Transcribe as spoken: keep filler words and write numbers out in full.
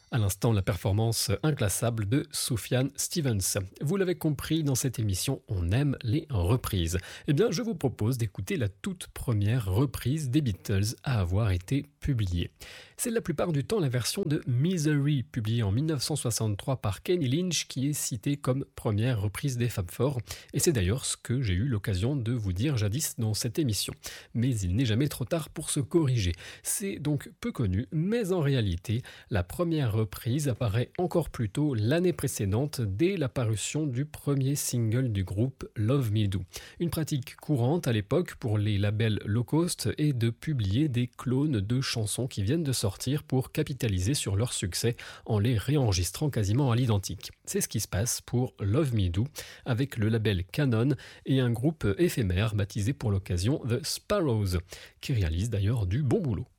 À l'instant, la performance inclassable de Sufjan Stevens. Vous l'avez compris, dans cette émission, on aime les reprises. Eh bien, je vous propose d'écouter la toute première reprise des Beatles à avoir été publiée. C'est la plupart du temps la version de Misery, publiée en dix-neuf cent soixante-trois par Kenny Lynch, qui est citée comme première reprise des Fab Four. Et c'est d'ailleurs ce que j'ai eu l'occasion de vous dire jadis dans cette émission. Mais il n'est jamais trop tard pour se corriger. C'est donc peu connu, mais en réalité, la première reprise apparaît encore plus tôt l'année précédente, dès la parution du premier single du groupe, Love Me Do. Une pratique courante à l'époque pour les labels low cost est de publier des clones de chansons qui viennent de sortir pour capitaliser sur leur succès en les réenregistrant quasiment à l'identique. C'est ce qui se passe pour Love Me Do avec le label Canon et un groupe éphémère baptisé pour l'occasion The Sparrows, qui réalise d'ailleurs du bon boulot.